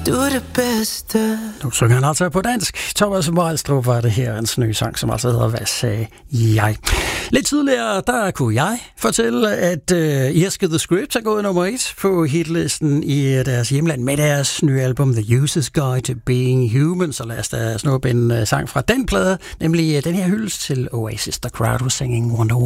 Du er det bedste. Nu synger han altså på dansk. Thomas Meilstrup var det her, en ny sang, som altså hedder Hvad sagde jeg? Lidt tidligere, der kunne jeg fortælle, at Irske The Script er gået nummer 1 på hitlisten i deres hjemland med deres nye album The User's Guide to Being Human. Så lad os da snuppe en sang fra den plade, nemlig den her hyldest til Oasis, The Crowd Was Singing Wonderwall.